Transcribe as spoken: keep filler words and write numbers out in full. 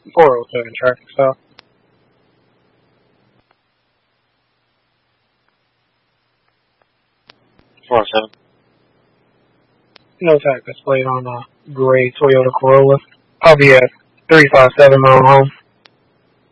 four oh seven traffic stop. four oh seven. No tag displayed on a gray Toyota Corolla. I'll be at three five seven Mount Home.